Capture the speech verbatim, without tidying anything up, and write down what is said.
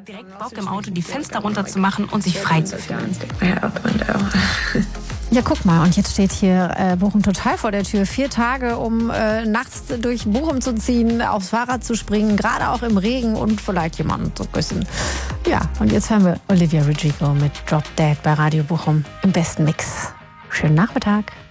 direkt Bock im Auto, die Fenster runterzumachen und sich frei zu fühlen. Ja, guck mal, und jetzt steht hier äh, Bochum total vor der Tür. Vier Tage, um äh, nachts durch Bochum zu ziehen, aufs Fahrrad zu springen, gerade auch im Regen und vielleicht jemanden zu küssen. Ja, und jetzt hören wir Olivia Rodrigo mit Drop Dead bei Radio Bochum im besten Mix. Schönen Nachmittag.